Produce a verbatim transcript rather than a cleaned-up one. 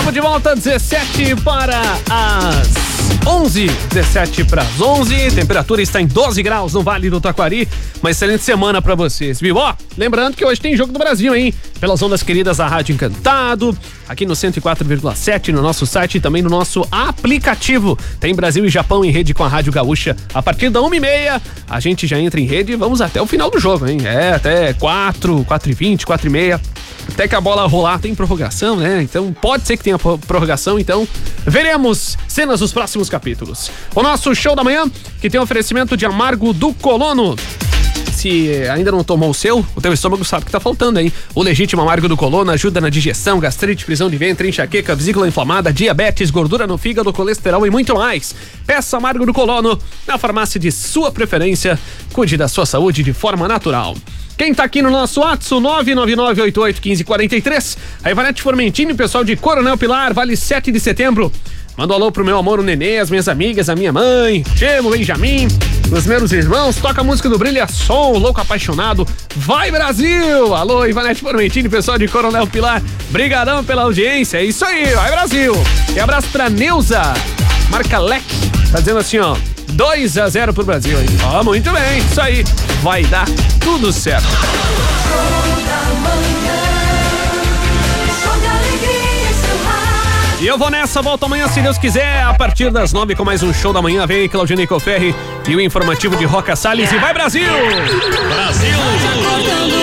Estamos de volta, dezessete para as onze, dezessete para as onze, temperatura está em doze graus no Vale do Taquari. Uma excelente semana para vocês, viu? Ó, lembrando que hoje tem Jogo do Brasil, hein? Pelas ondas queridas da Rádio Encantado, aqui no cento e quatro vírgula sete, no nosso site e também no nosso aplicativo. Tem Brasil e Japão em rede com a Rádio Gaúcha. A partir da uma e meia, a gente já entra em rede e vamos até o final do jogo, hein? É, até quatro, quatro e vinte, quatro e meia. Até que a bola rolar, tem prorrogação, né? Então pode ser que tenha prorrogação, então veremos cenas dos próximos capítulos. O nosso show da manhã, que tem oferecimento de Amargo do Colono. Se ainda não tomou o seu, o teu estômago sabe que tá faltando, hein? O Legítimo Amargo do Colono ajuda na digestão, gastrite, prisão de ventre, enxaqueca, vesícula inflamada, diabetes, gordura no fígado, colesterol e muito mais. Peça Amargo do Colono na farmácia de sua preferência. Cuide da sua saúde de forma natural. Quem tá aqui no nosso WhatsApp, nove nove nove oito oito um cinco quatro três, a Ivanete Formentini, pessoal de Coronel Pilar, Vale sete de setembro. Manda um alô pro meu amor, o Nenê, as minhas amigas, a minha mãe, Chemo, Benjamin, os meus irmãos. Toca a música do Brilha Som, Louco Apaixonado. Vai, Brasil! Alô, Ivanete Formentini, pessoal de Coronel Pilar. Brigadão pela audiência. É isso aí, vai, Brasil! E abraço pra Neuza Marcalec. Tá dizendo assim, ó, dois a zero pro Brasil, hein? Ó, muito bem, isso aí. Vai dar tudo certo. E eu vou nessa, volto amanhã, se Deus quiser, a partir das nove com mais um show da manhã. Vem aí Claudinei Coferri e o informativo de Roca Salles. E vai, Brasil! Brasil!